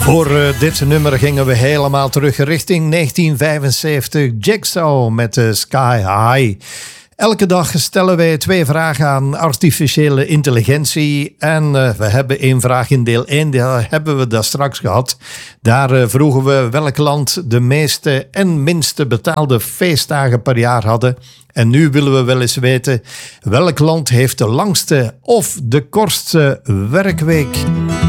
Voor dit nummer gingen we helemaal terug richting 1975. Jigsaw met Sky High. Elke dag stellen wij 2 vragen aan artificiële intelligentie. En we hebben 1 vraag in deel 1, die hebben we daar straks gehad. Daar vroegen we welk land de meeste en minste betaalde feestdagen per jaar hadden. En nu willen we wel eens weten welk land heeft de langste of de kortste werkweek.